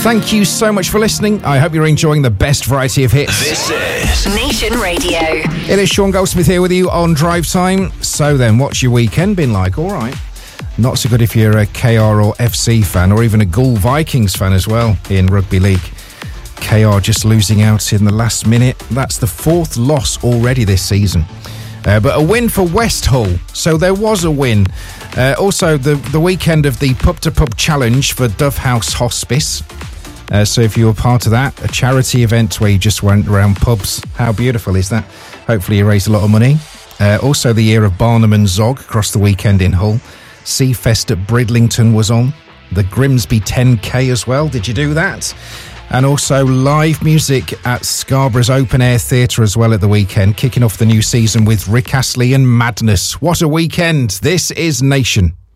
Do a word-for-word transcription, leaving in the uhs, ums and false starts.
Thank you so much for listening. I hope you're enjoying the best variety of hits. This is Nation Radio. It is Sean Goldsmith here with you on Drive Time. So then, what's your weekend been like? All right. Not so good if you're a K R or F C fan, or even a Gull Vikings fan as well in Rugby League. K R just losing out in the last minute. That's the fourth loss already this season. Uh, but a win for West Hull. So there was a win. Uh, also, the, the weekend of the Pub to Pub Challenge for Dove House Hospice. Uh, so if you were part of that, a charity event where you just went around pubs. How beautiful is that? Hopefully you raised a lot of money. Uh, also the year of Barnum and Zog across the weekend in Hull. Seafest at Bridlington was on. The Grimsby ten K as well. Did you do that? And also live music at Scarborough's Open Air Theatre as well at the weekend, kicking off the new season with Rick Astley and Madness. What a weekend. This is Nation.